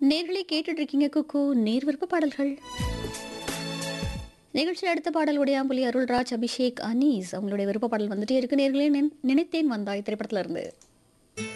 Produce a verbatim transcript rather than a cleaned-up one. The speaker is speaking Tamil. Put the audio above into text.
நேர்களே கேட்டுட்டு இருக்கீங்க குக்கு நேர் விருப்ப பாடல்கள். நிகழ்ச்சியில் அடுத்த பாடல் உடையாம்புலி அருள்ராஜ், அபிஷேக், அனீஸ் அவங்களுடைய விருப்ப பாடல் வந்துட்டே இருக்கு. நேர்களே நினைத்தேன் வந்தாய் திரைப்படத்துல இருந்து.